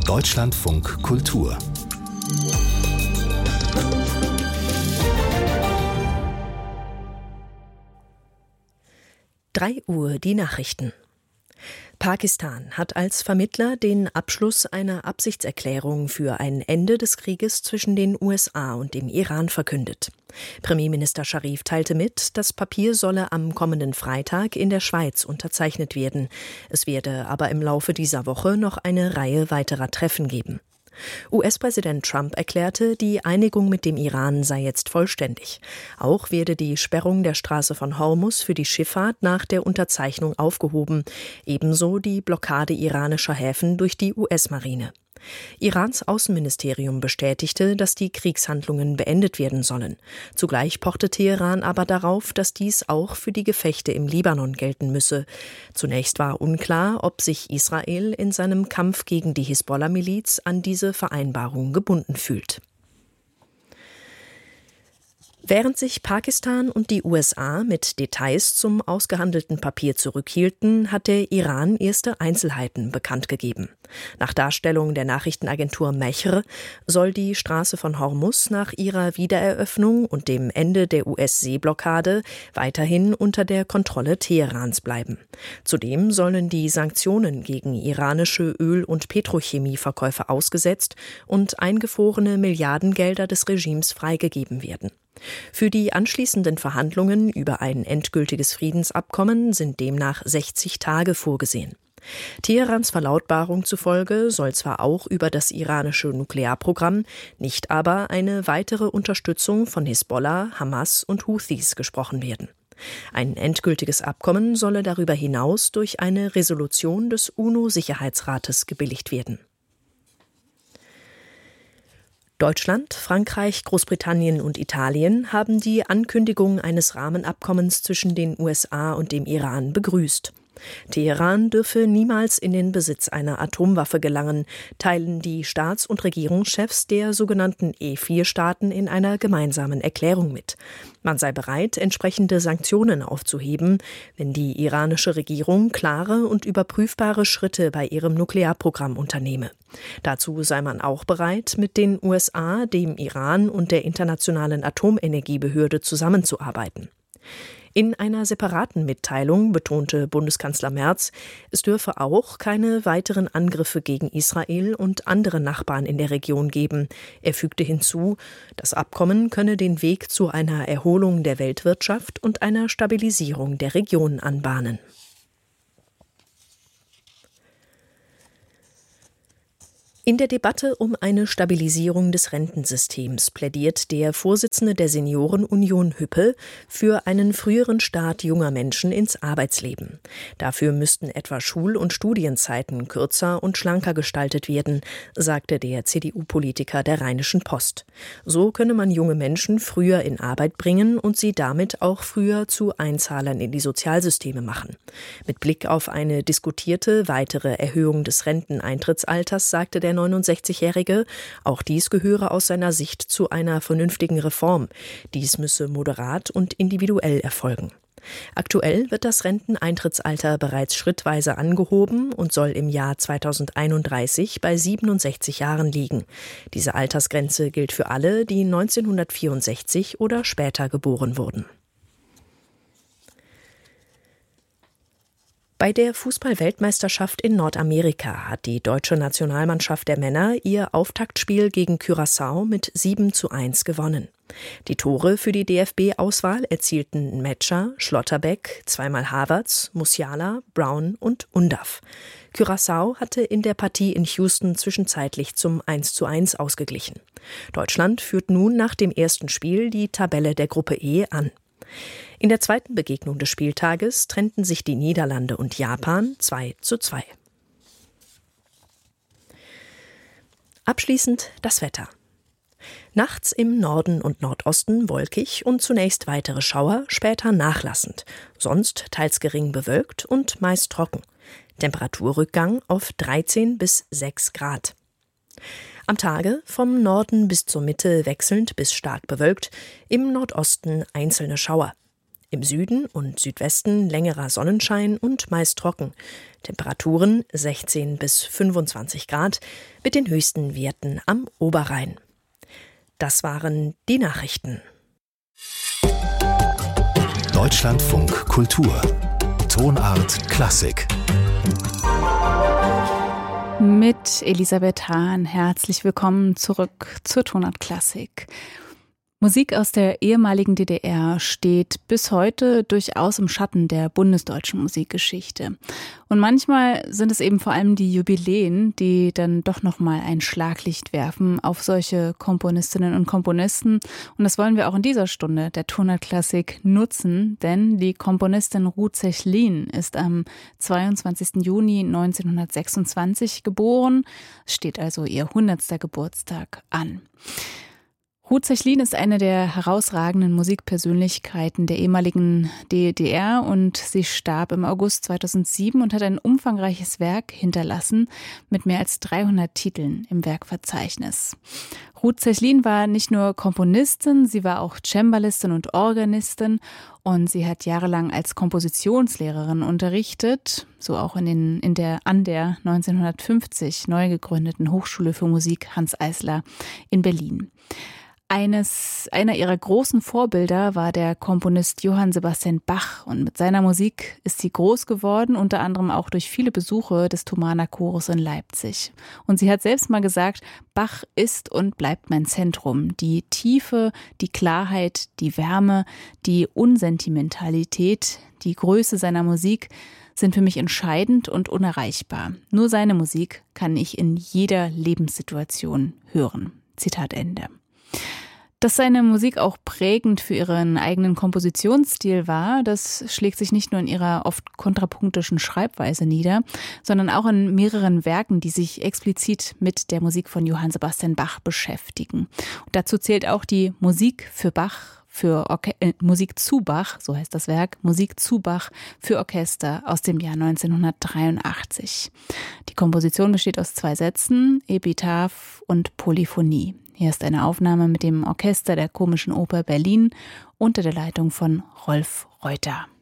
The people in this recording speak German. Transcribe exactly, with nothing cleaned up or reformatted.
Deutschlandfunk Kultur. drei Uhr die Nachrichten. Pakistan hat als Vermittler den Abschluss einer Absichtserklärung für ein Ende des Krieges zwischen den U S A und dem Iran verkündet. Premierminister Scharif teilte mit, das Papier solle am kommenden Freitag in der Schweiz unterzeichnet werden. Es werde aber im Laufe dieser Woche noch eine Reihe weiterer Treffen geben. U S-Präsident Trump erklärte, die Einigung mit dem Iran sei jetzt vollständig. Auch werde die Sperrung der Straße von Hormuz für die Schifffahrt nach der Unterzeichnung aufgehoben, ebenso die Blockade iranischer Häfen durch die U S-Marine. Irans Außenministerium bestätigte, dass die Kriegshandlungen beendet werden sollen. Zugleich pochte Teheran aber darauf, dass dies auch für die Gefechte im Libanon gelten müsse. Zunächst war unklar, ob sich Israel in seinem Kampf gegen die Hisbollah-Miliz an diese Vereinbarung gebunden fühlt. Während sich Pakistan und die U S A mit Details zum ausgehandelten Papier zurückhielten, hat der Iran erste Einzelheiten bekannt gegeben. Nach Darstellung der Nachrichtenagentur Mehr soll die Straße von Hormuz nach ihrer Wiedereröffnung und dem Ende der U S-Seeblockade weiterhin unter der Kontrolle Teherans bleiben. Zudem sollen die Sanktionen gegen iranische Öl- und Petrochemieverkäufe ausgesetzt und eingefrorene Milliardengelder des Regimes freigegeben werden. Für die anschließenden Verhandlungen über ein endgültiges Friedensabkommen sind demnach sechzig Tage vorgesehen. Teherans Verlautbarung zufolge soll zwar auch über das iranische Nuklearprogramm, nicht aber eine weitere Unterstützung von Hisbollah, Hamas und Houthis gesprochen werden. Ein endgültiges Abkommen solle darüber hinaus durch eine Resolution des UNO-Sicherheitsrates gebilligt werden. Deutschland, Frankreich, Großbritannien und Italien haben die Ankündigung eines Rahmenabkommens zwischen den U S A und dem Iran begrüßt. Teheran dürfe niemals in den Besitz einer Atomwaffe gelangen, teilen die Staats- und Regierungschefs der sogenannten E vier Staaten in einer gemeinsamen Erklärung mit. Man sei bereit, entsprechende Sanktionen aufzuheben, wenn die iranische Regierung klare und überprüfbare Schritte bei ihrem Nuklearprogramm unternehme. Dazu sei man auch bereit, mit den U S A, dem Iran und der Internationalen Atomenergiebehörde zusammenzuarbeiten. In einer separaten Mitteilung betonte Bundeskanzler Merz, es dürfe auch keine weiteren Angriffe gegen Israel und andere Nachbarn in der Region geben. Er fügte hinzu, das Abkommen könne den Weg zu einer Erholung der Weltwirtschaft und einer Stabilisierung der Region anbahnen. In der Debatte um eine Stabilisierung des Rentensystems plädiert der Vorsitzende der Seniorenunion Hüppe für einen früheren Start junger Menschen ins Arbeitsleben. Dafür müssten etwa Schul- und Studienzeiten kürzer und schlanker gestaltet werden, sagte der C D U-Politiker der Rheinischen Post. So könne man junge Menschen früher in Arbeit bringen und sie damit auch früher zu Einzahlern in die Sozialsysteme machen. Mit Blick auf eine diskutierte weitere Erhöhung des Renteneintrittsalters sagte der neunundsechzigjährige, auch dies gehöre aus seiner Sicht zu einer vernünftigen Reform. Dies müsse moderat und individuell erfolgen. Aktuell wird das Renteneintrittsalter bereits schrittweise angehoben und soll im Jahr zweitausendeinunddreißig bei siebenundsechzig Jahren liegen. Diese Altersgrenze gilt für alle, die neunzehnhundertvierundsechzig oder später geboren wurden. Bei der Fußball-Weltmeisterschaft in Nordamerika hat die deutsche Nationalmannschaft der Männer ihr Auftaktspiel gegen Curaçao mit sieben zu eins gewonnen. Die Tore für die D F B-Auswahl erzielten Metscher, Schlotterbeck, zweimal Havertz, Musiala, Brown und Undav. Curaçao hatte in der Partie in Houston zwischenzeitlich zum eins zu eins ausgeglichen. Deutschland führt nun nach dem ersten Spiel die Tabelle der Gruppe E an. In der zweiten Begegnung des Spieltages trennten sich die Niederlande und Japan zwei zu zwei. Abschließend das Wetter. Nachts im Norden und Nordosten wolkig und zunächst weitere Schauer, später nachlassend. Sonst teils gering bewölkt und meist trocken. Temperaturrückgang auf dreizehn bis sechs Grad. Am Tage vom Norden bis zur Mitte wechselnd bis stark bewölkt, im Nordosten einzelne Schauer. Im Süden und Südwesten längerer Sonnenschein und meist trocken. Temperaturen sechzehn bis fünfundzwanzig Grad mit den höchsten Werten am Oberrhein. Das waren die Nachrichten. Deutschlandfunk Kultur. Tonart Klassik. Mit Elisabeth Hahn. Herzlich willkommen zurück zur Tonart Klassik. Musik aus der ehemaligen D D R steht bis heute durchaus im Schatten der bundesdeutschen Musikgeschichte. Und manchmal sind es eben vor allem die Jubiläen, die dann doch nochmal ein Schlaglicht werfen auf solche Komponistinnen und Komponisten. Und das wollen wir auch in dieser Stunde der Tonart Klassik nutzen, denn die Komponistin Ruth Zechlin ist am zweiundzwanzigsten Juni neunzehnhundertsechsundzwanzig geboren. Es steht also ihr hundertster Geburtstag an. Ruth Zechlin ist eine der herausragenden Musikpersönlichkeiten der ehemaligen D D R und sie starb im August zweitausendsieben und hat ein umfangreiches Werk hinterlassen mit mehr als dreihundert Titeln im Werkverzeichnis. Ruth Zechlin war nicht nur Komponistin, sie war auch Cembalistin und Organistin und sie hat jahrelang als Kompositionslehrerin unterrichtet, so auch in, den, in der, an der neunzehnhundertfünfzig neu gegründeten Hochschule für Musik Hanns Eisler in Berlin. Eines, einer ihrer großen Vorbilder war der Komponist Johann Sebastian Bach und mit seiner Musik ist sie groß geworden, unter anderem auch durch viele Besuche des Thomaner Chores in Leipzig. Und sie hat selbst mal gesagt, Bach ist und bleibt mein Zentrum. Die Tiefe, die Klarheit, die Wärme, die Unsentimentalität, die Größe seiner Musik sind für mich entscheidend und unerreichbar. Nur seine Musik kann ich in jeder Lebenssituation hören. Zitat Ende. Dass seine Musik auch prägend für ihren eigenen Kompositionsstil war, das schlägt sich nicht nur in ihrer oft kontrapunktischen Schreibweise nieder, sondern auch in mehreren Werken, die sich explizit mit der Musik von Johann Sebastian Bach beschäftigen. Und dazu zählt auch die Musik für Bach, für Orche- äh, Musik zu Bach, so heißt das Werk, Musik zu Bach für Orchester aus dem Jahr neunzehnhundertdreiundachtzig. Die Komposition besteht aus zwei Sätzen, Epitaph und Polyphonie. Hier ist eine Aufnahme mit dem Orchester der Komischen Oper Berlin unter der Leitung von Rolf Reuter.